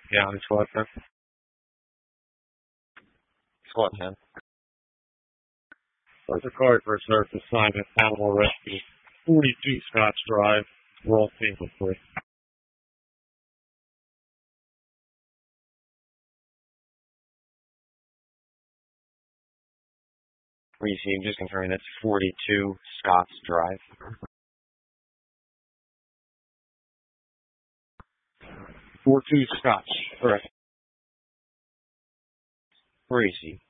Yeah, I'm squad 10. Squad 10. There's a card for a search assignment, Animal Rescue. 42 Scotch Drive. World Famous 3. Received, just confirming that's 42 Scott's Drive. 42 Scotch, correct. Received.